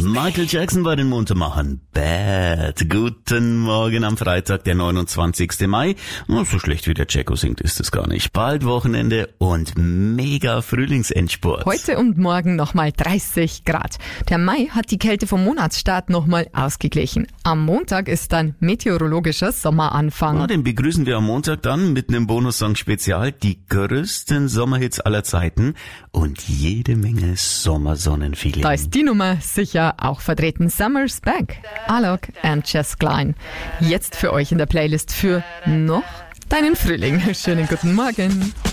Michael Jackson bei den Muntermachern. Bad. Guten Morgen am Freitag, der 29. Mai. So schlecht wie der Jacko singt, ist es gar nicht. Bald Wochenende und mega Frühlingsendspurt. Heute und morgen nochmal 30 Grad. Der Mai hat die Kälte vom Monatsstart nochmal ausgeglichen. Am Montag ist dann meteorologischer Sommeranfang. Den begrüßen wir am Montag dann mit einem Bonussong-Spezial. Die größten Sommerhits aller Zeiten und jede Menge Sommersonnenfeeling. Da ist die Nummer sicher auch vertreten. Summer's Back, Alok and Jess Klein. Jetzt für euch in der Playlist für noch deinen Frühling. Schönen guten Morgen.